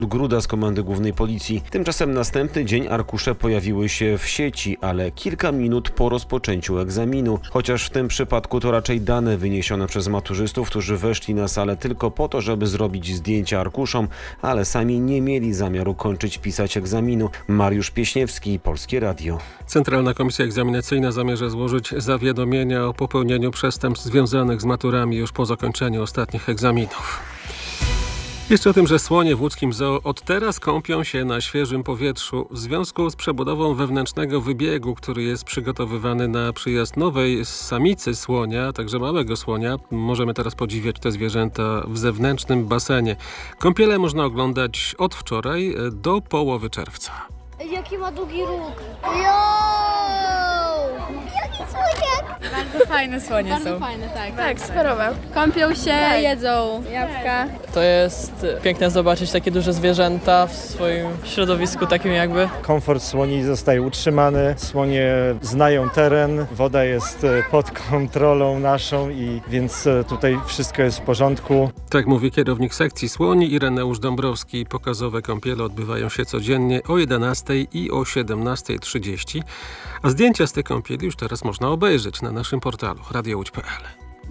Gruda z Komendy Głównej Policji. Tymczasem następny dzień arkusze pojawiły się w sieci, ale kilka minut po rozpoczęciu egzaminu. Chociaż w tym przypadku to raczej dane wyniesione przez maturzystów, którzy weszli na salę tylko po to, żeby zrobić zdjęcia arkuszom, ale sami nie mieli zamiaru kończyć pisać egzaminu. Mariusz Pieśniewski, Polskie Radio. Centralna Komisja Egzaminacyjna zamierza złożyć zawiadomienia o popełnieniu przestępstw związanych z maturami już po zakończeniu ostatnich egzaminów. Jeszcze o tym, że słonie w łódzkim zoo od teraz kąpią się na świeżym powietrzu w związku z przebudową wewnętrznego wybiegu, który jest przygotowywany na przyjazd nowej samicy słonia, także małego słonia. Możemy teraz podziwiać te zwierzęta w zewnętrznym basenie. Kąpiele można oglądać od wczoraj do połowy czerwca. Jaki ma długi róg? Jaki słoniak! Bardzo fajne słonie Bardzo są. fajne, tak. Tak, superowe. Kąpią się, jedzą jabłka. To jest piękne zobaczyć takie duże zwierzęta w swoim środowisku takim jakby. Komfort słoni zostaje utrzymany, słonie znają teren, woda jest pod kontrolą naszą i więc tutaj wszystko jest w porządku. Tak mówi kierownik sekcji słoni Ireneusz Dąbrowski. Pokazowe kąpiele odbywają się codziennie o 11 i o 17:30, a zdjęcia z tych kąpieli już teraz można obejrzeć na naszym portalu radiołódź.pl.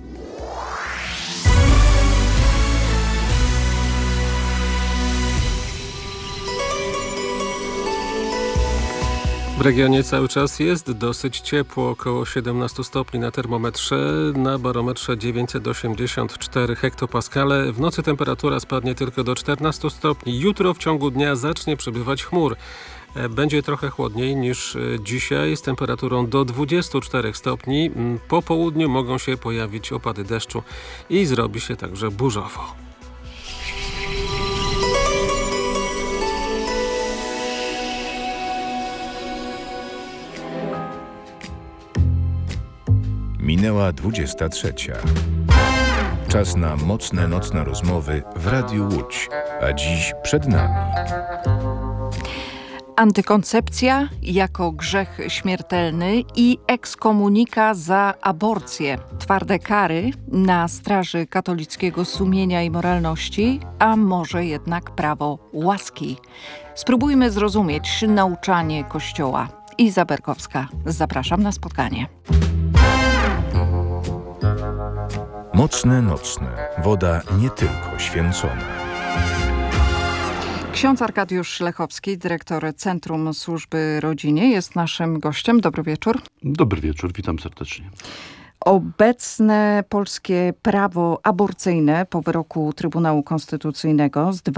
W regionie cały czas jest dosyć ciepło, około 17 stopni na termometrze, na barometrze 984 hektopaskale. W nocy temperatura spadnie tylko do 14 stopni. Jutro w ciągu dnia zacznie przybywać chmur. Będzie trochę chłodniej niż dzisiaj z temperaturą do 24 stopni. Po południu mogą się pojawić opady deszczu i zrobi się także burzowo. Minęła 23. Czas na mocne nocne rozmowy w Radiu Łódź, a dziś przed nami antykoncepcja jako grzech śmiertelny i ekskomunika za aborcję. Twarde kary na straży katolickiego sumienia i moralności, a może jednak prawo łaski. Spróbujmy zrozumieć nauczanie Kościoła. Iza Berkowska, zapraszam na spotkanie. Mocne nocne. Woda nie tylko święcona. Ksiądz Arkadiusz Lechowski, dyrektor Centrum Służby Rodzinie, jest naszym gościem. Dobry wieczór. Dobry wieczór, witam serdecznie. Obecne polskie prawo aborcyjne po wyroku Trybunału Konstytucyjnego z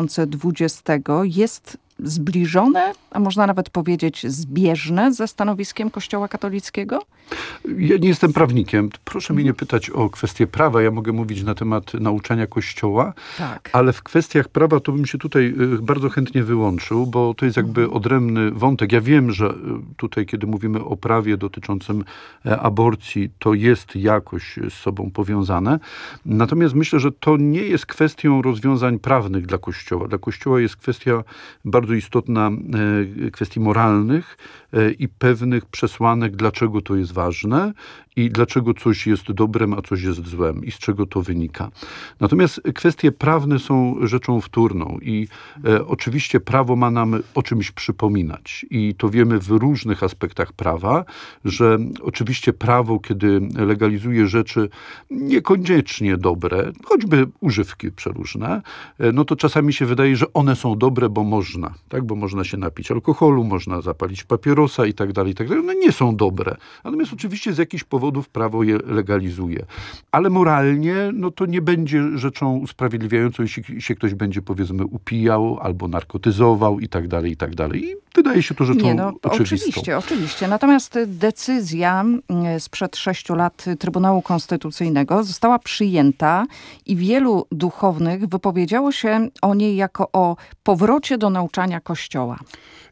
2020 jest zbliżone, a można nawet powiedzieć zbieżne ze stanowiskiem Kościoła katolickiego? Ja nie jestem prawnikiem. Proszę mnie nie pytać o kwestie prawa. Ja mogę mówić na temat nauczania Kościoła, tak. Ale w kwestiach prawa to bym się tutaj bardzo chętnie wyłączył, bo to jest jakby odrębny wątek. Ja wiem, że tutaj, kiedy mówimy o prawie dotyczącym aborcji, to jest jakoś z sobą powiązane. Natomiast myślę, że to nie jest kwestią rozwiązań prawnych dla Kościoła. Dla Kościoła jest kwestia bardzo istotna kwestii moralnych i pewnych przesłanek, dlaczego to jest ważne i dlaczego coś jest dobrem, a coś jest złem i z czego to wynika. Natomiast kwestie prawne są rzeczą wtórną i oczywiście prawo ma nam o czymś przypominać i to wiemy w różnych aspektach prawa, że oczywiście prawo, kiedy legalizuje rzeczy niekoniecznie dobre, choćby używki przeróżne, no to czasami się wydaje, że one są dobre, bo można, tak? Bo można się napić alkoholu, można zapalić papierosa i tak dalej, i tak dalej. One nie są dobre. Natomiast oczywiście z jakichś powodów prawo je legalizuje. Ale moralnie, no to nie będzie rzeczą usprawiedliwiającą, jeśli się ktoś będzie, powiedzmy, upijał albo narkotyzował i tak dalej, i tak dalej. I wydaje się to rzeczą oczywistą. Oczywiście. Natomiast decyzja sprzed 6 lat Trybunału Konstytucyjnego została przyjęta i wielu duchownych wypowiedziało się o niej jako o powrocie do nauczania Kościoła.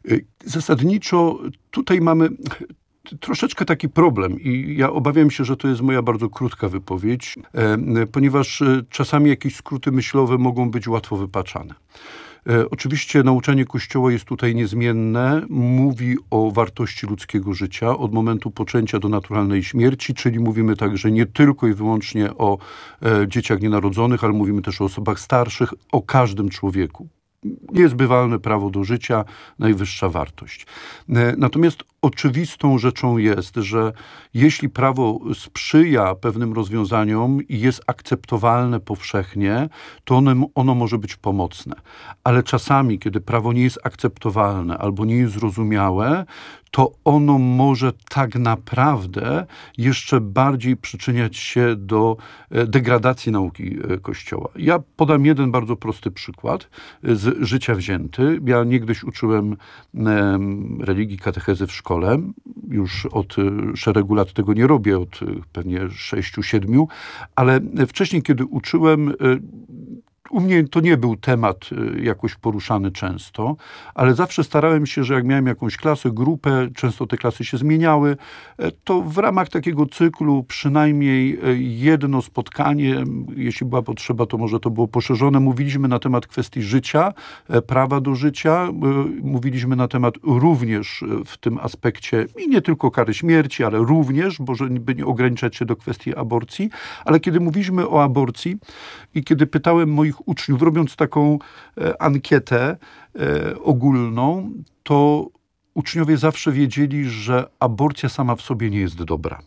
Zasadniczo tutaj mamy troszeczkę taki problem i ja obawiam się, że to jest moja bardzo krótka wypowiedź, ponieważ czasami jakieś skróty myślowe mogą być łatwo wypaczane. Oczywiście nauczanie Kościoła jest tutaj niezmienne, mówi o wartości ludzkiego życia od momentu poczęcia do naturalnej śmierci, czyli mówimy także nie tylko i wyłącznie o dzieciach nienarodzonych, ale mówimy też o osobach starszych, o każdym człowieku. niezbywalne prawo do życia, najwyższa wartość. Natomiast oczywistą rzeczą jest, że jeśli prawo sprzyja pewnym rozwiązaniom i jest akceptowalne powszechnie, to ono może być pomocne. Ale czasami, kiedy prawo nie jest akceptowalne albo nie jest zrozumiałe, to ono może tak naprawdę jeszcze bardziej przyczyniać się do degradacji nauki Kościoła. Ja podam jeden bardzo prosty przykład z życia wzięty. Ja niegdyś uczyłem religii, katechezy w szkole. Już od szeregu lat tego nie robię, od pewnie 6-7, ale wcześniej, kiedy uczyłem, u mnie to nie był temat jakoś poruszany często, ale zawsze starałem się, że jak miałem jakąś klasę, grupę, często te klasy się zmieniały, to w ramach takiego cyklu przynajmniej jedno spotkanie, jeśli była potrzeba, to może to było poszerzone, mówiliśmy na temat kwestii życia, prawa do życia, mówiliśmy na temat również w tym aspekcie i nie tylko kary śmierci, ale również, bo żeby nie ograniczać się do kwestii aborcji, ale kiedy mówiliśmy o aborcji i kiedy pytałem moich uczniów, robiąc taką ankietę ogólną, to uczniowie zawsze wiedzieli, że aborcja sama w sobie nie jest dobra.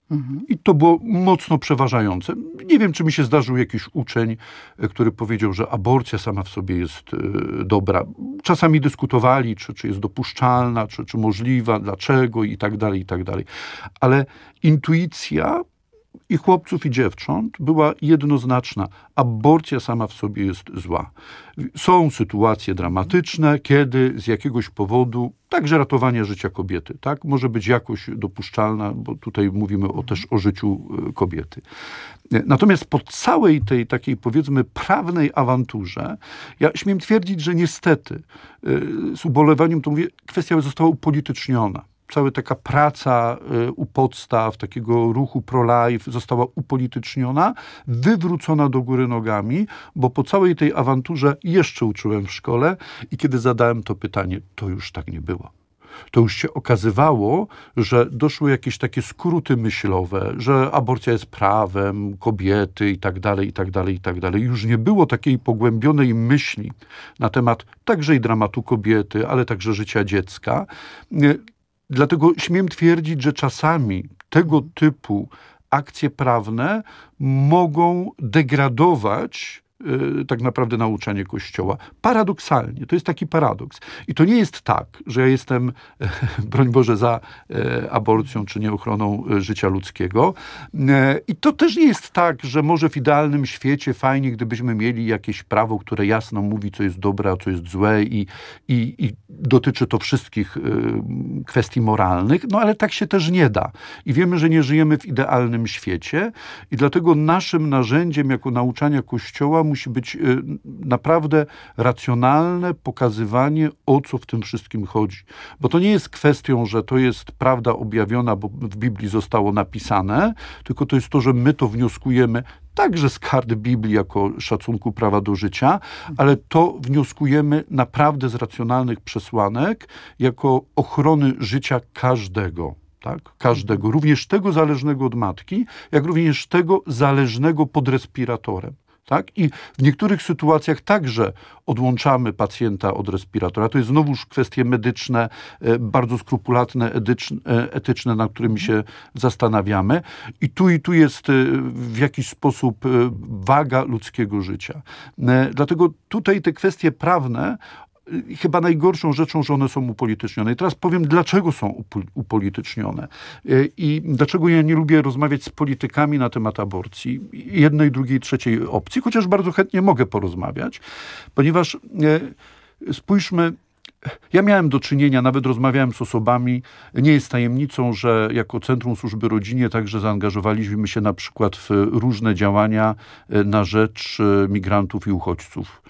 I to było mocno przeważające. Nie wiem, czy mi się zdarzył jakiś uczeń, który powiedział, że aborcja sama w sobie jest dobra. Czasami dyskutowali, czy jest dopuszczalna, czy możliwa, dlaczego i tak dalej, i tak dalej. Ale intuicja i chłopców, i dziewcząt była jednoznaczna. Aborcja sama w sobie jest zła. Są sytuacje dramatyczne, kiedy z jakiegoś powodu, także ratowanie życia kobiety, tak, może być jakoś dopuszczalna, bo tutaj mówimy też o życiu kobiety. Natomiast po całej tej takiej, powiedzmy, prawnej awanturze, ja śmiem twierdzić, że niestety, z ubolewaniem to mówię, kwestia została upolityczniona. Cała taka praca u podstaw takiego ruchu pro-life została upolityczniona, wywrócona do góry nogami, bo po całej tej awanturze jeszcze uczyłem w szkole i kiedy zadałem to pytanie, to już tak nie było. To już się okazywało, że doszły jakieś takie skróty myślowe, że aborcja jest prawem kobiety i tak dalej, i tak dalej, i tak dalej. Już nie było takiej pogłębionej myśli na temat także i dramatu kobiety, ale także życia dziecka. Dlatego śmiem twierdzić, że czasami tego typu akcje prawne mogą degradować tak naprawdę nauczanie Kościoła. Paradoksalnie, to jest taki paradoks. I to nie jest tak, że ja jestem, broń Boże, za aborcją czy nieochroną życia ludzkiego. I to też nie jest tak, że może w idealnym świecie fajnie, gdybyśmy mieli jakieś prawo, które jasno mówi, co jest dobre, a co jest złe i dotyczy to wszystkich kwestii moralnych, no ale tak się też nie da. I wiemy, że nie żyjemy w idealnym świecie i dlatego naszym narzędziem jako nauczania Kościoła musi być naprawdę racjonalne pokazywanie, o co w tym wszystkim chodzi. Bo to nie jest kwestią, że to jest prawda objawiona, bo w Biblii zostało napisane, tylko to jest to, że my to wnioskujemy także z kart Biblii jako szacunku prawa do życia, ale to wnioskujemy naprawdę z racjonalnych przesłanek jako ochrony życia każdego. Tak? Każdego, również tego zależnego od matki, jak również tego zależnego pod respiratorem. Tak? I w niektórych sytuacjach także odłączamy pacjenta od respiratora. To jest znowuż kwestie medyczne, bardzo skrupulatne, etyczne, nad którymi się zastanawiamy. I tu jest w jakiś sposób waga ludzkiego życia. Dlatego tutaj te kwestie prawne chyba najgorszą rzeczą, że one są upolitycznione. I teraz powiem, dlaczego są upolitycznione. I dlaczego ja nie lubię rozmawiać z politykami na temat aborcji. Jednej, drugiej, trzeciej opcji, chociaż bardzo chętnie mogę porozmawiać, ponieważ spójrzmy, ja miałem do czynienia, nawet rozmawiałem z osobami, nie jest tajemnicą, że jako Centrum Służby Rodzinie także zaangażowaliśmy się na przykład w różne działania na rzecz migrantów i uchodźców.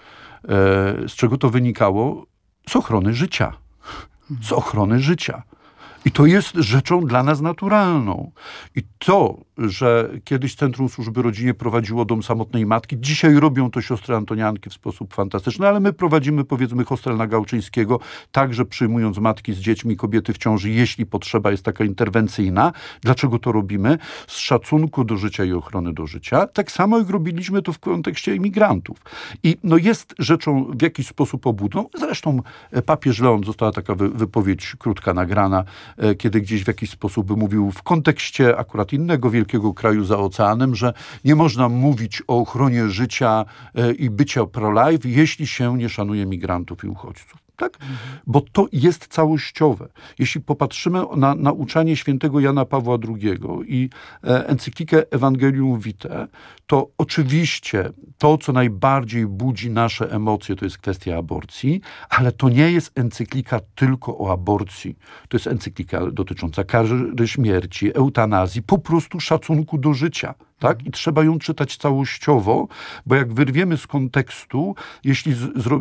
Z czego to wynikało? Z ochrony życia. Z ochrony życia. I to jest rzeczą dla nas naturalną. I to, że kiedyś Centrum Służby Rodzinie prowadziło dom samotnej matki. Dzisiaj robią to siostry antonianki w sposób fantastyczny, ale my prowadzimy, powiedzmy, hostel na Gałczyńskiego, także przyjmując matki z dziećmi, kobiety w ciąży, jeśli potrzeba jest taka interwencyjna. Dlaczego to robimy? Z szacunku do życia i ochrony do życia. Tak samo jak robiliśmy to w kontekście imigrantów. I jest rzeczą w jakiś sposób obłudną. Zresztą papież Leon, została taka wypowiedź krótka nagrana, kiedy gdzieś w jakiś sposób mówił w kontekście akurat innego wielkiego kraju za oceanem, że nie można mówić o ochronie życia i bycia pro-life, jeśli się nie szanuje migrantów i uchodźców. Tak? Bo to jest całościowe. Jeśli popatrzymy na nauczanie świętego Jana Pawła II i encyklikę Evangelium Vitae, to oczywiście to, co najbardziej budzi nasze emocje, to jest kwestia aborcji, ale to nie jest encyklika tylko o aborcji. To jest encyklika dotycząca kary śmierci, eutanazji, po prostu szacunku do życia. Tak? I trzeba ją czytać całościowo, bo jak wyrwiemy z kontekstu, jeśli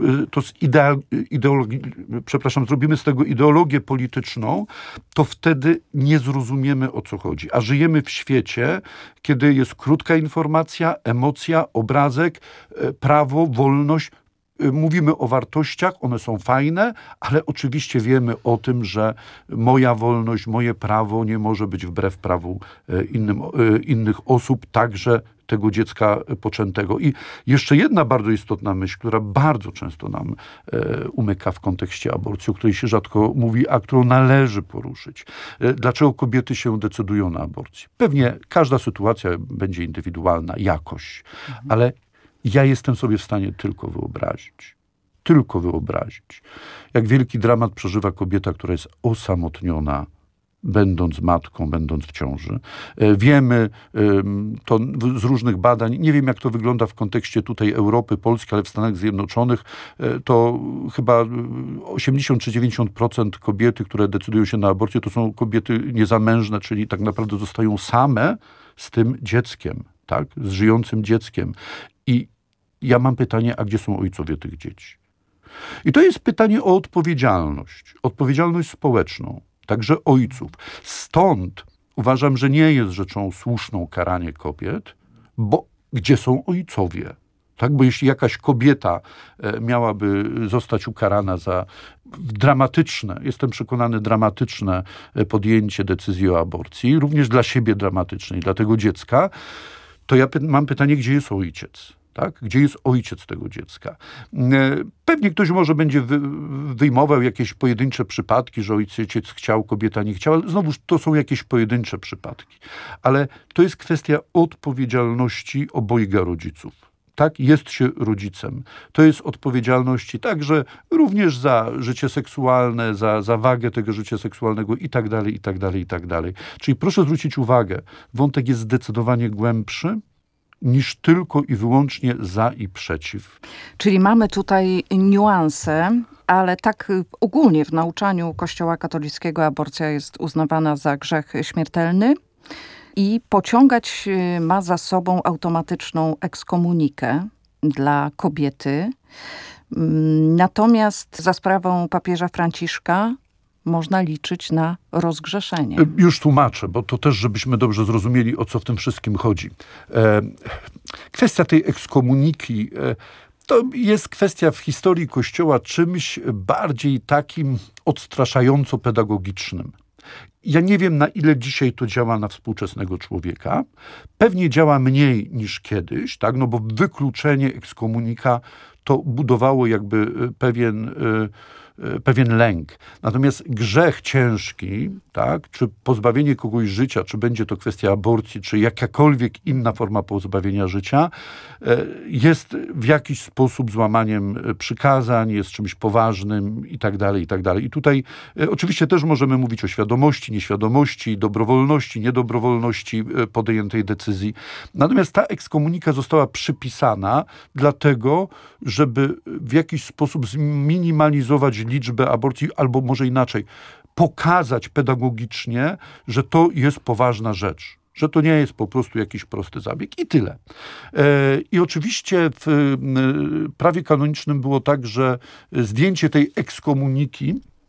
zrobimy z tego ideologię polityczną, to wtedy nie zrozumiemy, o co chodzi. A żyjemy w świecie, kiedy jest krótka informacja, emocja, obrazek, prawo, wolność. Mówimy o wartościach, one są fajne, ale oczywiście wiemy o tym, że moja wolność, moje prawo nie może być wbrew prawu innych osób, także tego dziecka poczętego. I jeszcze jedna bardzo istotna myśl, która bardzo często nam umyka w kontekście aborcji, o której się rzadko mówi, a którą należy poruszyć. Dlaczego kobiety się decydują na aborcję? Pewnie każda sytuacja będzie indywidualna jakoś, ale ja jestem sobie w stanie tylko wyobrazić, jak wielki dramat przeżywa kobieta, która jest osamotniona, będąc matką, będąc w ciąży. Wiemy to z różnych badań, nie wiem jak to wygląda w kontekście tutaj Europy, Polski, ale w Stanach Zjednoczonych to chyba 80 czy 90% kobiety, które decydują się na aborcję, to są kobiety niezamężne, czyli tak naprawdę zostają same z tym dzieckiem, tak? Z żyjącym dzieckiem. I ja mam pytanie, a gdzie są ojcowie tych dzieci? I to jest pytanie o odpowiedzialność społeczną, także ojców. Stąd uważam, że nie jest rzeczą słuszną karanie kobiet, bo gdzie są ojcowie? Tak? Bo jeśli jakaś kobieta miałaby zostać ukarana za dramatyczne, jestem przekonany, dramatyczne podjęcie decyzji o aborcji, również dla siebie dramatyczne i dla tego dziecka, to ja mam pytanie, gdzie jest ojciec? Tak? Gdzie jest ojciec tego dziecka? Pewnie ktoś może będzie wyjmował jakieś pojedyncze przypadki, że ojciec chciał, kobieta nie chciała. Znowuż to są jakieś pojedyncze przypadki. Ale to jest kwestia odpowiedzialności obojga rodziców. Tak? Jest się rodzicem. To jest odpowiedzialności także również za życie seksualne, za wagę tego życia seksualnego i tak dalej, i tak dalej, i tak dalej. Czyli proszę zwrócić uwagę, wątek jest zdecydowanie głębszy niż tylko i wyłącznie za i przeciw. Czyli mamy tutaj niuanse, ale tak ogólnie w nauczaniu Kościoła katolickiego aborcja jest uznawana za grzech śmiertelny i pociągać ma za sobą automatyczną ekskomunikę dla kobiety. Natomiast za sprawą papieża Franciszka można liczyć na rozgrzeszenie. Już tłumaczę, bo to też, żebyśmy dobrze zrozumieli, o co w tym wszystkim chodzi. Kwestia tej ekskomuniki to jest kwestia w historii Kościoła czymś bardziej takim odstraszająco pedagogicznym. Ja nie wiem, na ile dzisiaj to działa na współczesnego człowieka. Pewnie działa mniej niż kiedyś, tak? No bo wykluczenie, ekskomunika to budowało jakby pewien lęk. Natomiast grzech ciężki, tak, czy pozbawienie kogoś życia, czy będzie to kwestia aborcji, czy jakakolwiek inna forma pozbawienia życia, jest w jakiś sposób złamaniem przykazań, jest czymś poważnym i tak dalej, i tak dalej. I tutaj oczywiście też możemy mówić o świadomości, nieświadomości, dobrowolności, niedobrowolności podjętej decyzji. Natomiast ta ekskomunika została przypisana dlatego, żeby w jakiś sposób zminimalizować liczbę aborcji, albo może inaczej, pokazać pedagogicznie, że to jest poważna rzecz, że to nie jest po prostu jakiś prosty zabieg i tyle. I oczywiście w prawie kanonicznym było tak, że zdjęcie tej ekskomuniki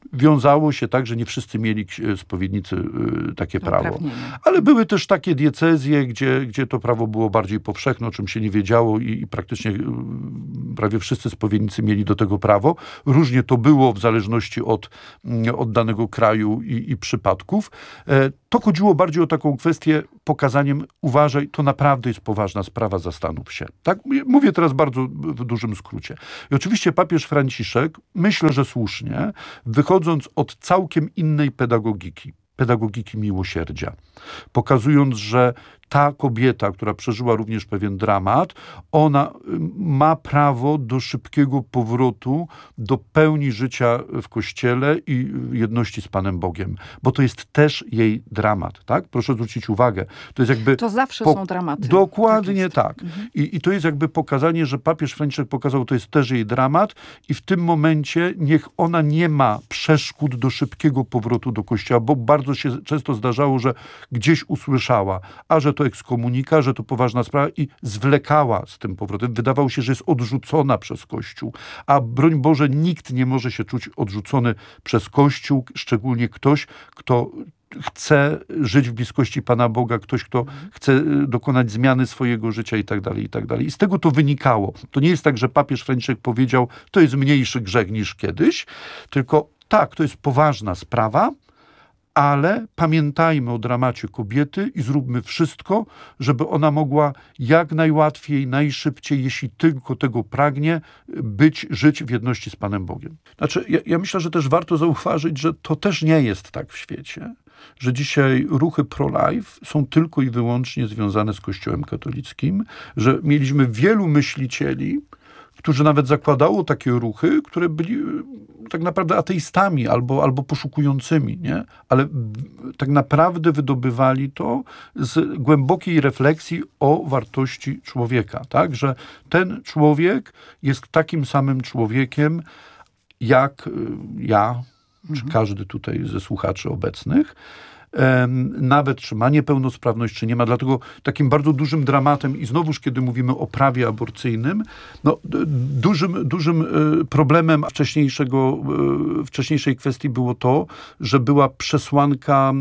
wiązało się tak, że nie wszyscy mieli spowiednicy takie prawo. Ale były też takie diecezje, gdzie to prawo było bardziej powszechne, o czym się nie wiedziało i praktycznie prawie wszyscy spowiednicy mieli do tego prawo. Różnie to było w zależności od danego kraju i przypadków. To chodziło bardziej o taką kwestię pokazaniem, uważaj, to naprawdę jest poważna sprawa, zastanów się. Tak? Mówię teraz bardzo w dużym skrócie. I oczywiście papież Franciszek, myślę, że słusznie, wychodząc od całkiem innej pedagogiki miłosierdzia, pokazując, że ta kobieta, która przeżyła również pewien dramat, ona ma prawo do szybkiego powrotu do pełni życia w Kościele i jedności z Panem Bogiem. Bo to jest też jej dramat, tak? Proszę zwrócić uwagę. To jest jakby... To zawsze są dramaty. Dokładnie tak. I to jest jakby pokazanie, że papież Franciszek pokazał, to jest też jej dramat i w tym momencie niech ona nie ma przeszkód do szybkiego powrotu do Kościoła, bo bardzo się często zdarzało, że gdzieś usłyszała, a że to ekskomunika, że to poważna sprawa i zwlekała z tym powrotem. Wydawało się, że jest odrzucona przez Kościół. A broń Boże, nikt nie może się czuć odrzucony przez Kościół, szczególnie ktoś, kto chce żyć w bliskości Pana Boga, ktoś, kto chce dokonać zmiany swojego życia i tak dalej, i tak dalej. I z tego to wynikało. To nie jest tak, że papież Franciszek powiedział, to jest mniejszy grzech niż kiedyś, tylko tak, to jest poważna sprawa, ale pamiętajmy o dramacie kobiety i zróbmy wszystko, żeby ona mogła jak najłatwiej, najszybciej, jeśli tylko tego pragnie, żyć w jedności z Panem Bogiem. Znaczy, ja myślę, że też warto zauważyć, że to też nie jest tak w świecie, że dzisiaj ruchy pro-life są tylko i wyłącznie związane z Kościołem katolickim, że mieliśmy wielu myślicieli, którzy nawet zakładało takie ruchy, które byli tak naprawdę ateistami albo poszukującymi, nie? Ale tak naprawdę wydobywali to z głębokiej refleksji o wartości człowieka, tak? Że ten człowiek jest takim samym człowiekiem jak ja, czy każdy tutaj ze słuchaczy obecnych, nawet czy ma niepełnosprawność, czy nie ma. Dlatego takim bardzo dużym dramatem i znowuż, kiedy mówimy o prawie aborcyjnym, no, dużym problemem wcześniejszej kwestii było to, że była przesłanka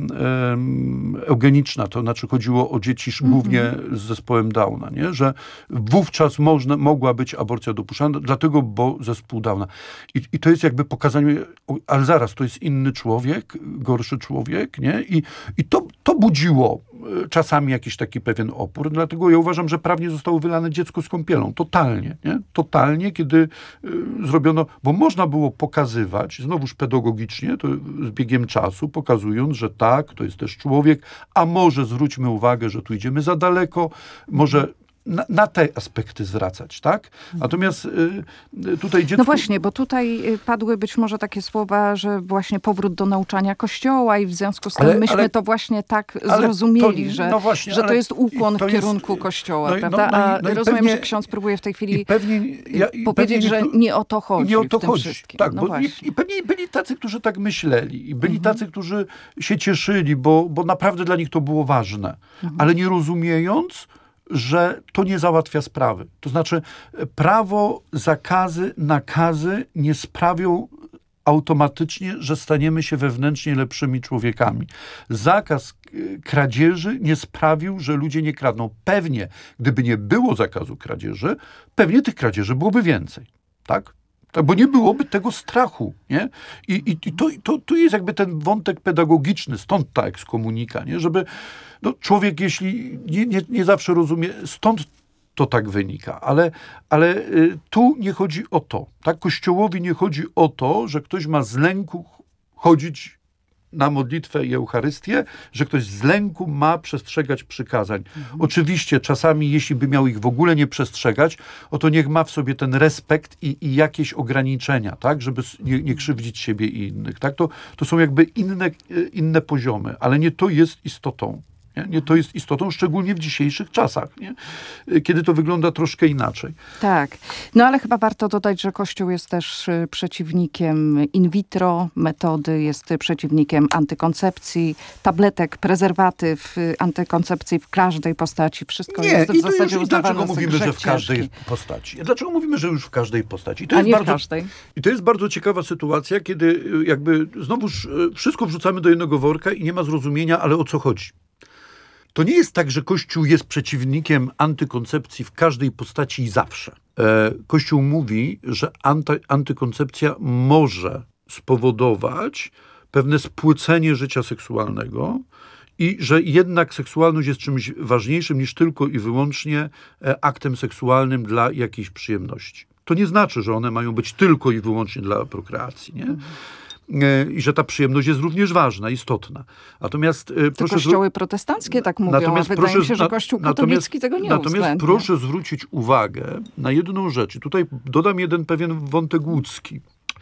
eugeniczna, to znaczy chodziło o dzieci głównie z zespołem Downa, nie? Że wówczas mogła być aborcja dopuszczalna, dlatego, bo zespół Downa. I to jest jakby pokazanie, ale zaraz, to jest inny człowiek, gorszy człowiek, nie? I to budziło czasami jakiś taki pewien opór. Dlatego ja uważam, że prawnie zostało wylane dziecko z kąpielą. Totalnie. Nie? Totalnie, kiedy zrobiono, bo można było pokazywać, znowuż pedagogicznie, to z biegiem czasu, pokazując, że tak, to jest też człowiek, a może zwróćmy uwagę, że tu idziemy za daleko, może na te aspekty zwracać, tak? Natomiast tutaj dziecko... No właśnie, bo tutaj padły być może takie słowa, że właśnie powrót do nauczania Kościoła i w związku z tym myśmy to właśnie tak zrozumieli, że to jest ukłon w kierunku Kościoła, prawda? A rozumiem, pewnie, że ksiądz próbuje w tej chwili powiedzieć, że nie o to chodzi w tym wszystkim. Tak, i pewnie byli tacy, którzy tak myśleli i byli tacy, którzy się cieszyli, bo naprawdę dla nich to było ważne, ale nie rozumiejąc, że to nie załatwia sprawy. To znaczy prawo, zakazy, nakazy nie sprawią automatycznie, że staniemy się wewnętrznie lepszymi człowiekami. Zakaz kradzieży nie sprawił, że ludzie nie kradną. Pewnie, gdyby nie było zakazu kradzieży, pewnie tych kradzieży byłoby więcej. Tak? Bo nie byłoby tego strachu, nie? I to jest jakby ten wątek pedagogiczny, stąd ta ekskomunika, nie? Żeby człowiek, jeśli nie zawsze rozumie, stąd to tak wynika, ale tu nie chodzi o to, tak? Kościołowi nie chodzi o to, że ktoś ma z lęku chodzić na modlitwę i Eucharystię, że ktoś z lęku ma przestrzegać przykazań. Oczywiście czasami, jeśli by miał ich w ogóle nie przestrzegać, to niech ma w sobie ten respekt i jakieś ograniczenia, tak, żeby nie krzywdzić siebie i innych. Tak? To są jakby inne poziomy, ale nie to jest istotą. Nie, to jest istotą, szczególnie w dzisiejszych czasach, nie? Kiedy to wygląda troszkę inaczej. Tak. No ale chyba warto dodać, że Kościół jest też przeciwnikiem in vitro metody, jest przeciwnikiem antykoncepcji, tabletek, prezerwatyw, antykoncepcji w każdej postaci. Wszystko jest w zasadzie uznawane dlaczego za mówimy, grzech że w każdej ciężki. postaci? Dlaczego mówimy, że już w każdej postaci? W każdej. I to jest bardzo ciekawa sytuacja, kiedy jakby znowuż wszystko wrzucamy do jednego worka i nie ma zrozumienia, ale o co chodzi? To nie jest tak, że Kościół jest przeciwnikiem antykoncepcji w każdej postaci i zawsze. Kościół mówi, że antykoncepcja może spowodować pewne spłycenie życia seksualnego i że jednak seksualność jest czymś ważniejszym niż tylko i wyłącznie aktem seksualnym dla jakiejś przyjemności. To nie znaczy, że one mają być tylko i wyłącznie dla prokreacji, nie? I że ta przyjemność jest również ważna, istotna. Natomiast kościoły protestanckie tak mówią, a wydaje mi się, że Kościół katolicki tego nie uwzględnia. Natomiast proszę zwrócić uwagę na jedną rzecz. I tutaj dodam jeden pewien wątek łódzki,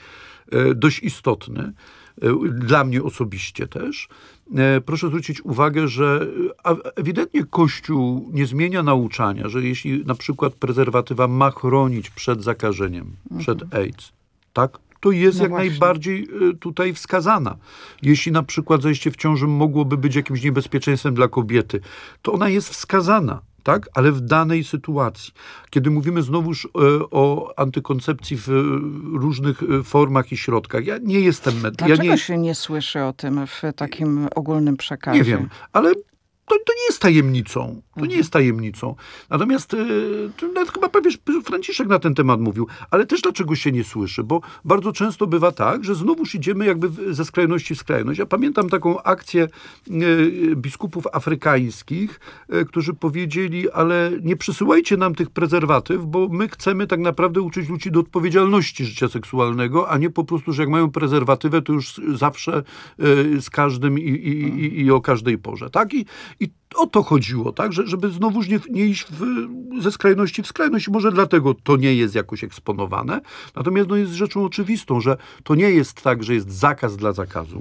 dość istotny, dla mnie osobiście też. Proszę zwrócić uwagę, że ewidentnie Kościół nie zmienia nauczania, że jeśli na przykład prezerwatywa ma chronić przed zakażeniem, przed AIDS, tak? To jest jak najbardziej tutaj wskazana. Jeśli na przykład zajście w ciąży mogłoby być jakimś niebezpieczeństwem dla kobiety, to ona jest wskazana, tak? Ale w danej sytuacji. Kiedy mówimy znowuż o antykoncepcji w różnych formach i środkach, ja nie jestem Dlaczego się nie słyszy o tym w takim ogólnym przekazie? Nie wiem, ale to nie jest tajemnicą. To nie jest tajemnicą. Natomiast nawet chyba Franciszek na ten temat mówił, ale też dlaczego się nie słyszy? Bo bardzo często bywa tak, że znowuż idziemy jakby ze skrajności w skrajność. Ja pamiętam taką akcję biskupów afrykańskich, którzy powiedzieli, ale nie przysyłajcie nam tych prezerwatyw, bo my chcemy tak naprawdę uczyć ludzi do odpowiedzialności życia seksualnego, a nie po prostu, że jak mają prezerwatywę, to już zawsze z każdym i o każdej porze. Tak? I o to chodziło, tak? Żeby znowuż nie iść ze skrajności w skrajność. Może dlatego to nie jest jakoś eksponowane. Natomiast jest rzeczą oczywistą, że to nie jest tak, że jest zakaz dla zakazu.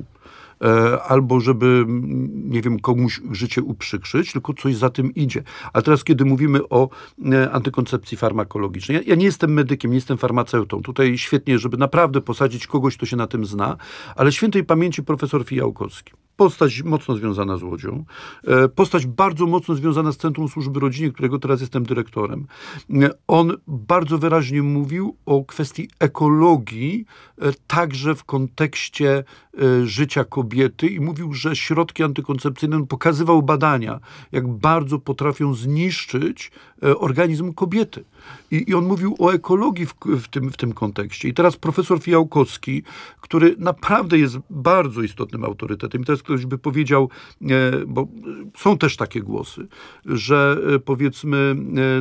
Albo żeby, nie wiem, komuś życie uprzykrzyć, tylko coś za tym idzie. Ale teraz, kiedy mówimy o antykoncepcji farmakologicznej, ja nie jestem medykiem, nie jestem farmaceutą. Tutaj świetnie, żeby naprawdę posadzić kogoś, kto się na tym zna, ale świętej pamięci profesor Fijałkowski. Postać mocno związana z Łodzią. Postać bardzo mocno związana z Centrum Służby Rodzinie, którego teraz jestem dyrektorem. On bardzo wyraźnie mówił o kwestii ekologii, także w kontekście życia kobiety i mówił, że środki antykoncepcyjne, on pokazywał badania, jak bardzo potrafią zniszczyć organizm kobiety. I on mówił o ekologii w tym kontekście. I teraz profesor Fijałkowski, który naprawdę jest bardzo istotnym autorytetem, i teraz ktoś by powiedział, bo są też takie głosy, że powiedzmy,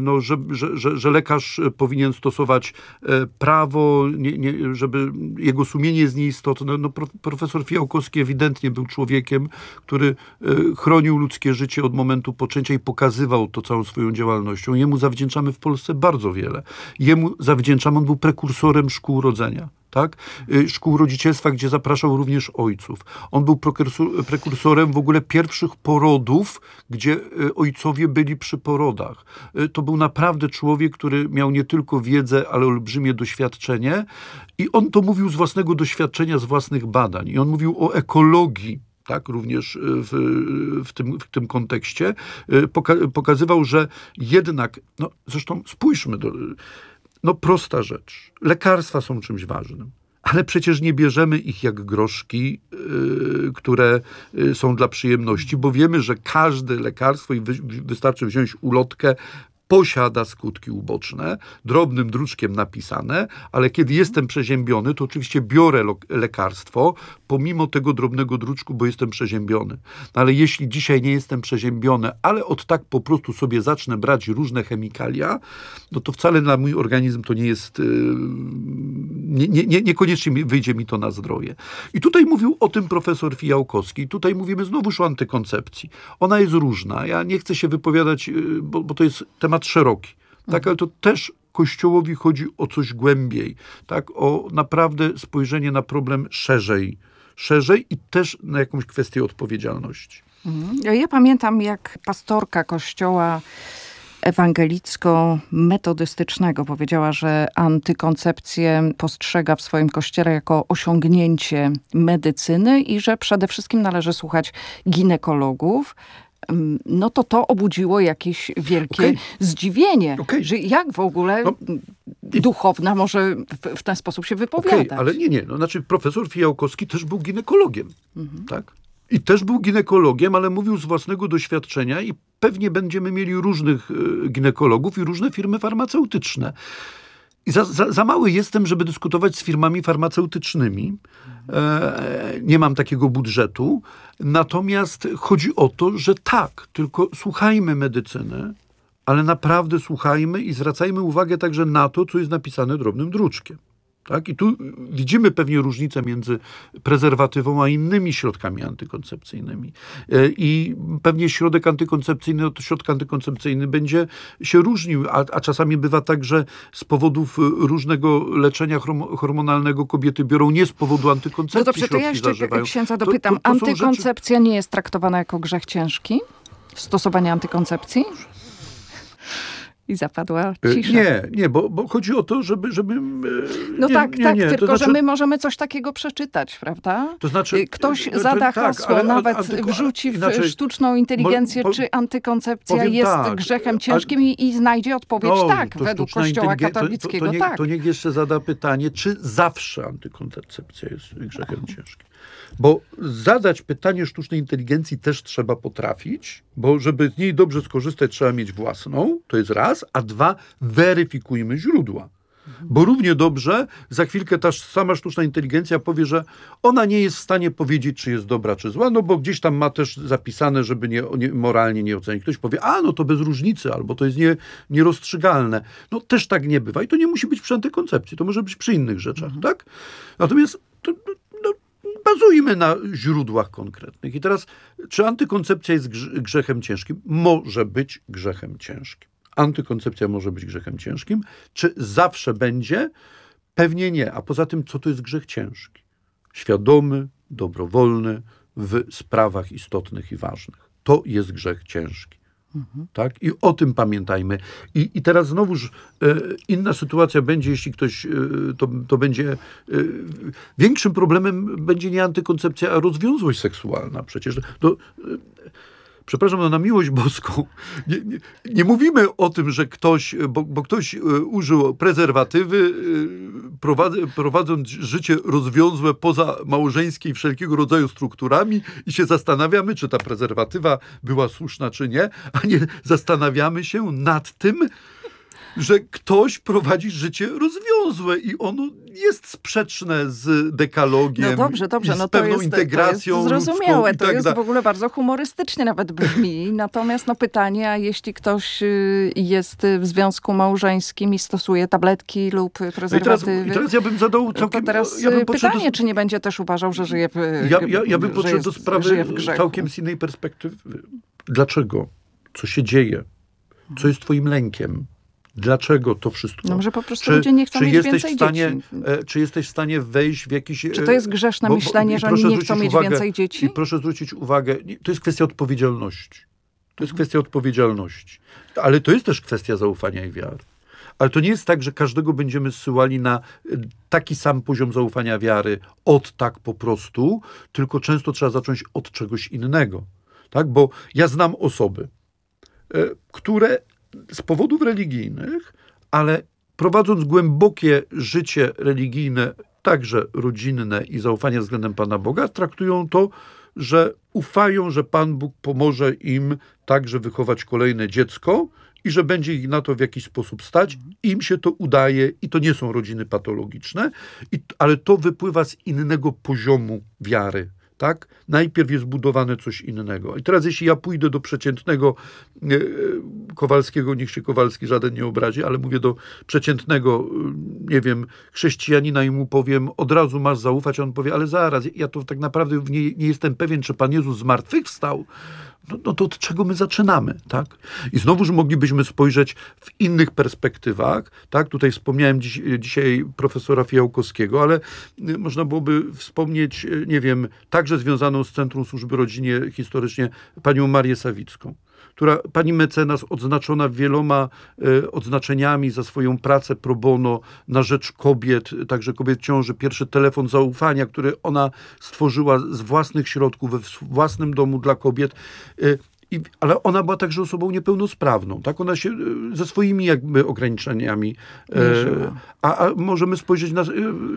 że lekarz powinien stosować prawo, żeby jego sumienie jest nieistotne. Profesor Fijałkowski ewidentnie był człowiekiem, który chronił ludzkie życie od momentu poczęcia i pokazywał to całą swoją działalnością. Jemu zawdzięczamy w Polsce bardzo wiele. Jemu zawdzięczamy, on był prekursorem szkół rodzenia. Tak? Szkół rodzicielstwa, gdzie zapraszał również ojców. On był prekursorem w ogóle pierwszych porodów, gdzie ojcowie byli przy porodach. To był naprawdę człowiek, który miał nie tylko wiedzę, ale olbrzymie doświadczenie. I on to mówił z własnego doświadczenia, z własnych badań. I on mówił o ekologii. Tak, również w tym kontekście pokazywał, że jednak, zresztą spójrzmy, prosta rzecz. Lekarstwa są czymś ważnym, ale przecież nie bierzemy ich jak groszki, które są dla przyjemności, bo wiemy, że każde lekarstwo, i wystarczy wziąć ulotkę, posiada skutki uboczne, drobnym druczkiem napisane, ale kiedy jestem przeziębiony, to oczywiście biorę lekarstwo, pomimo tego drobnego druczku, bo jestem przeziębiony. Ale jeśli dzisiaj nie jestem przeziębiony, ale od tak po prostu sobie zacznę brać różne chemikalia, to wcale na mój organizm to nie jest, niekoniecznie wyjdzie mi to na zdrowie. I tutaj mówił o tym profesor Fijałkowski. Tutaj mówimy znowuż o antykoncepcji. Ona jest różna. Ja nie chcę się wypowiadać, bo to jest temat szeroki, tak, ale to też Kościołowi chodzi o coś głębiej, tak, o naprawdę spojrzenie na problem szerzej i też na jakąś kwestię odpowiedzialności. Ja pamiętam, jak pastorka kościoła ewangelicko-metodystycznego powiedziała, że antykoncepcję postrzega w swoim kościele jako osiągnięcie medycyny i że przede wszystkim należy słuchać ginekologów. No to obudziło jakieś wielkie zdziwienie, że jak w ogóle duchowna może w ten sposób się wypowiadać. Ale nie. No, znaczy profesor Fijałkowski też był ginekologiem, tak? I też był ginekologiem, ale mówił z własnego doświadczenia i pewnie będziemy mieli różnych ginekologów i różne firmy farmaceutyczne. I za mały jestem, żeby dyskutować z firmami farmaceutycznymi. Nie mam takiego budżetu. Natomiast chodzi o to, że tak, tylko słuchajmy medycyny, ale naprawdę słuchajmy i zwracajmy uwagę także na to, co jest napisane drobnym druczkiem. Tak? I tu widzimy pewnie różnicę między prezerwatywą a innymi środkami antykoncepcyjnymi. I pewnie środek antykoncepcyjny od środka antykoncepcyjny będzie się różnił, a czasami bywa tak, że z powodów różnego leczenia hormonalnego kobiety biorą nie z powodu antykoncepcji. No dobrze, to ja jeszcze księdza dopytam. Antykoncepcja nie jest traktowana jako grzech ciężki? Stosowanie antykoncepcji? I zapadła cisza. Nie, bo chodzi o to, żeby no nie, tak, nie, tylko to znaczy, że my możemy coś takiego przeczytać, prawda? To znaczy, ktoś zada hasło, nawet wrzuci w sztuczną inteligencję, czy antykoncepcja jest grzechem ciężkim i znajdzie odpowiedź według Kościoła katolickiego. To niech jeszcze zada pytanie, czy zawsze antykoncepcja jest grzechem ciężkim. Bo zadać pytanie sztucznej inteligencji też trzeba potrafić, bo żeby z niej dobrze skorzystać, trzeba mieć własną, to jest raz, a dwa, weryfikujmy źródła. Bo równie dobrze za chwilkę ta sama sztuczna inteligencja powie, że ona nie jest w stanie powiedzieć, czy jest dobra, czy zła, no bo gdzieś tam ma też zapisane, żeby moralnie nie ocenić. Ktoś powie, no to bez różnicy, albo to jest nierozstrzygalne. No też tak nie bywa i to nie musi być przy antykoncepcji, to może być przy innych rzeczach, tak? Natomiast bazujmy na źródłach konkretnych. I teraz, czy antykoncepcja jest grzechem ciężkim? Może być grzechem ciężkim. Antykoncepcja może być grzechem ciężkim. Czy zawsze będzie? Pewnie nie. A poza tym, co to jest grzech ciężki? Świadomy, dobrowolny, w sprawach istotnych i ważnych. To jest grzech ciężki. Tak? I o tym pamiętajmy. I teraz znowuż inna sytuacja będzie, jeśli ktoś, to będzie większym problemem będzie nie antykoncepcja, a rozwiązłość seksualna. Przecież przepraszam, na miłość boską, nie mówimy o tym, że ktoś, bo ktoś użył prezerwatywy, prowadząc życie rozwiązłe poza małżeńskie wszelkiego rodzaju strukturami i się zastanawiamy, czy ta prezerwatywa była słuszna, czy nie, a nie zastanawiamy się nad tym, że ktoś prowadzi życie rozwiązłe i ono jest sprzeczne z dekalogiem, i z pewną integracją to jest zrozumiałe, ludzką. To jest w ogóle bardzo humorystycznie nawet brzmi. Natomiast pytanie, a jeśli ktoś jest w związku małżeńskim i stosuje tabletki lub prezerwatywy... I teraz ja bym zadał całkiem... pytanie, czy nie będzie też uważał, że żyje w Ja bym podszedł do sprawy całkiem z innej perspektywy. Dlaczego? Co się dzieje? Co jest twoim lękiem? Dlaczego to wszystko? No może po prostu ludzie nie chcą mieć więcej dzieci. Czy jesteś w stanie wejść w jakiś... Czy to jest grzeszne myślenie, że oni nie chcą mieć więcej dzieci? I proszę zwrócić uwagę, to jest kwestia odpowiedzialności. To jest kwestia odpowiedzialności. Ale to jest też kwestia zaufania i wiary. Ale to nie jest tak, że każdego będziemy zsyłali na taki sam poziom zaufania wiary tak po prostu, tylko często trzeba zacząć od czegoś innego. Tak? Bo ja znam osoby, które z powodów religijnych, ale prowadząc głębokie życie religijne, także rodzinne i zaufanie względem Pana Boga, traktują to, że ufają, że Pan Bóg pomoże im także wychować kolejne dziecko i że będzie ich na to w jakiś sposób stać. Im się to udaje i to nie są rodziny patologiczne, ale to wypływa z innego poziomu wiary. Tak? Najpierw jest budowane coś innego. I teraz jeśli ja pójdę do przeciętnego Kowalskiego, niech się Kowalski żaden nie obrazi, ale mówię do przeciętnego, nie wiem, chrześcijanina i mu powiem, od razu masz zaufać, a on powie, ale zaraz, ja to tak naprawdę nie jestem pewien, czy Pan Jezus zmartwychwstał, no to od czego my zaczynamy, tak? I znowuż moglibyśmy spojrzeć w innych perspektywach, tak? Tutaj wspomniałem dzisiaj profesora Fijałkowskiego, ale można byłoby wspomnieć, nie wiem, także związaną z Centrum Służby Rodzinie historycznie panią Marię Sawicką, która, pani mecenas, odznaczona wieloma odznaczeniami za swoją pracę pro bono na rzecz kobiet, także kobiet w ciąży, pierwszy telefon zaufania, który ona stworzyła z własnych środków, we własnym domu dla kobiet. Ale ona była także osobą niepełnosprawną, tak? Ona się ze swoimi jakby ograniczeniami. A możemy spojrzeć na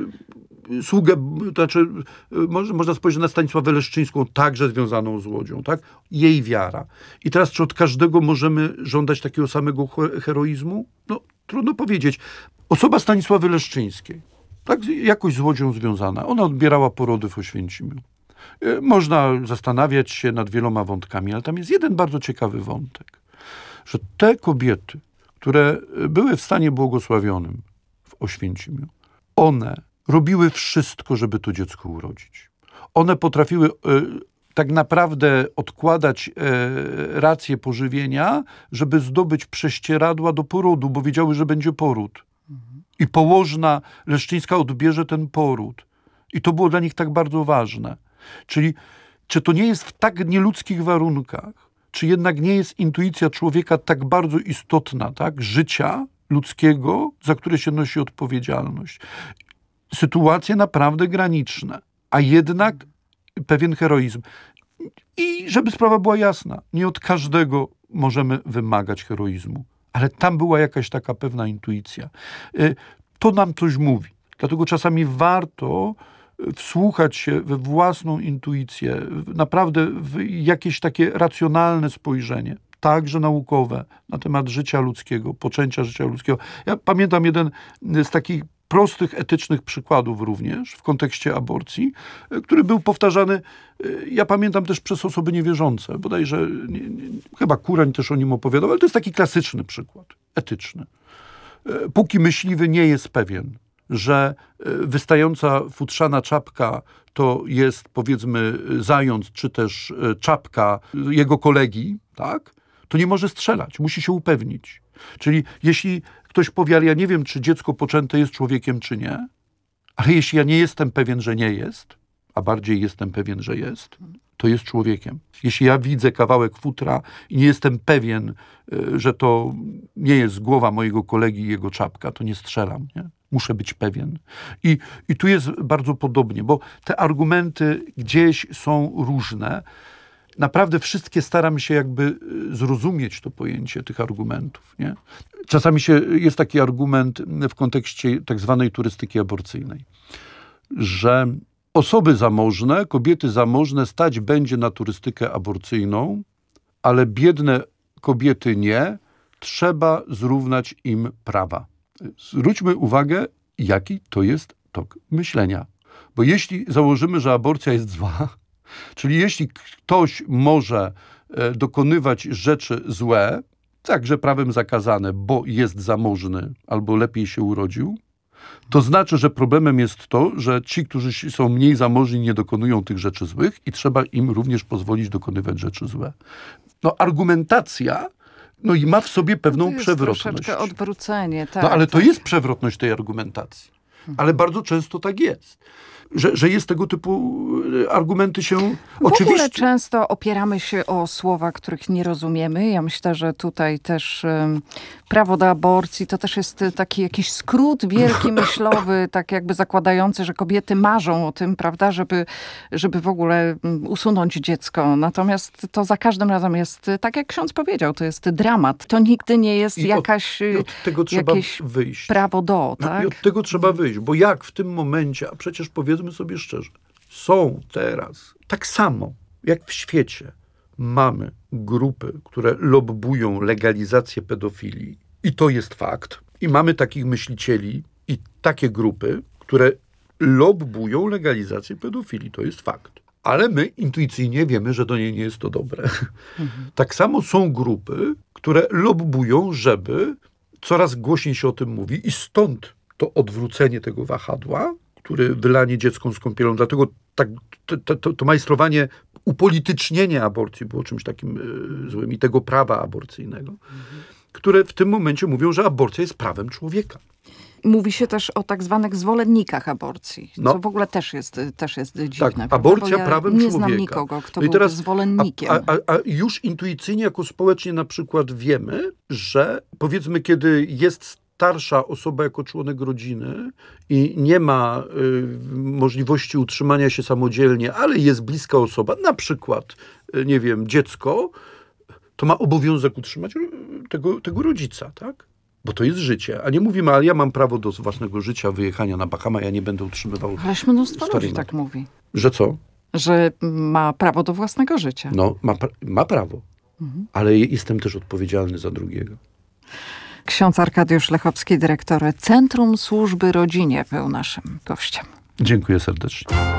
sługę, to znaczy można spojrzeć na Stanisławę Leszczyńską, także związaną z Łodzią, tak? Jej wiara. I teraz, czy od każdego możemy żądać takiego samego heroizmu? No, trudno powiedzieć. Osoba Stanisławy Leszczyńskiej, tak, jakoś z Łodzią związana, ona odbierała porody w Oświęcimiu. Można zastanawiać się nad wieloma wątkami, ale tam jest jeden bardzo ciekawy wątek, że te kobiety, które były w stanie błogosławionym w Oświęcimiu, one robiły wszystko, żeby to dziecko urodzić. One potrafiły tak naprawdę odkładać rację pożywienia, żeby zdobyć prześcieradła do porodu, bo wiedziały, że będzie poród. I położna Leszczyńska odbierze ten poród. I to było dla nich tak bardzo ważne. Czyli czy to nie jest w tak nieludzkich warunkach, czy jednak nie jest intuicja człowieka tak bardzo istotna, tak, życia ludzkiego, za które się nosi odpowiedzialność. Sytuacje naprawdę graniczne, a jednak pewien heroizm. I żeby sprawa była jasna, nie od każdego możemy wymagać heroizmu, ale tam była jakaś taka pewna intuicja. To nam coś mówi. Dlatego czasami warto wsłuchać się we własną intuicję, naprawdę w jakieś takie racjonalne spojrzenie, także naukowe, na temat życia ludzkiego, poczęcia życia ludzkiego. Ja pamiętam jeden z takich prostych, etycznych przykładów również w kontekście aborcji, który był powtarzany, ja pamiętam też przez osoby niewierzące, bodajże chyba Kurań też o nim opowiadał, ale to jest taki klasyczny przykład, etyczny. Póki myśliwy nie jest pewien, że wystająca futrzana czapka to jest, powiedzmy, zając, czy też czapka jego kolegi, tak, to nie może strzelać, musi się upewnić. Czyli jeśli ktoś powie, ale ja nie wiem, czy dziecko poczęte jest człowiekiem, czy nie, ale jeśli ja nie jestem pewien, że nie jest, a bardziej jestem pewien, że jest, to jest człowiekiem. Jeśli ja widzę kawałek futra i nie jestem pewien, że to nie jest głowa mojego kolegi i jego czapka, to nie strzelam, nie? Muszę być pewien. I tu jest bardzo podobnie, bo te argumenty gdzieś są różne. Naprawdę wszystkie staram się jakby zrozumieć to pojęcie tych argumentów, nie? Czasami jest taki argument w kontekście tak zwanej turystyki aborcyjnej, że osoby zamożne, kobiety zamożne stać będzie na turystykę aborcyjną, ale biedne kobiety nie, trzeba zrównać im prawa. Zwróćmy uwagę, jaki to jest tok myślenia. Bo jeśli założymy, że aborcja jest zła, czyli jeśli ktoś może dokonywać rzeczy złe, także prawem zakazane, bo jest zamożny albo lepiej się urodził, to znaczy, że problemem jest to, że ci, którzy są mniej zamożni, nie dokonują tych rzeczy złych i trzeba im również pozwolić dokonywać rzeczy złe. No, argumentacja i ma w sobie pewną przewrotność. Troszeczkę odwrócenie, tak. No ale to jest przewrotność tej argumentacji. Ale bardzo często tak jest. Że jest tego typu argumenty się... W ogóle często opieramy się o słowa, których nie rozumiemy. Ja myślę, że tutaj też prawo do aborcji to też jest taki jakiś skrót wielki myślowy, tak jakby zakładający, że kobiety marzą o tym, prawda, żeby w ogóle usunąć dziecko. Natomiast to za każdym razem jest, tak jak ksiądz powiedział, to jest dramat. To nigdy nie jest jakieś wyjść. Prawo do, tak? I od tego trzeba wyjść, bo jak w tym momencie, a przecież powiedzmy sobie szczerze, są teraz, tak samo jak w świecie, mamy grupy, które lobbują legalizację pedofilii i to jest fakt. I mamy takich myślicieli i takie grupy, które lobbują legalizację pedofilii. To jest fakt. Ale my intuicyjnie wiemy, że do niej nie jest to dobre. Tak samo są grupy, które lobbują, żeby coraz głośniej się o tym mówi i stąd to odwrócenie tego wahadła, które wylanie dziecką z kąpielą. Dlatego tak, to majstrowanie upolitycznienie aborcji było czymś takim złym i tego prawa aborcyjnego, które w tym momencie mówią, że aborcja jest prawem człowieka. Mówi się też o tak zwanych zwolennikach aborcji, No. co w ogóle też jest dziwne. Tak, aborcja Bo ja prawem nie człowieka. znam nikogo, kto No i byłby teraz, zwolennikiem. a już intuicyjnie jako społecznie na przykład wiemy, że powiedzmy, kiedy jest starsza osoba jako członek rodziny i nie ma możliwości utrzymania się samodzielnie, ale jest bliska osoba, na przykład, nie wiem, dziecko, to ma obowiązek utrzymać tego rodzica, tak? Bo to jest życie. A nie mówimy, ale ja mam prawo do własnego życia, wyjechania na Bahama, ja nie będę utrzymywał Ależ mnóstwo starej ludzi tak matki. mówi, Że co? że ma prawo do własnego życia. No, ma prawo. Ale jestem też odpowiedzialny za drugiego. Ksiądz Arkadiusz Lechowski, dyrektor Centrum Służby Rodzinie, był naszym gościem. Dziękuję serdecznie.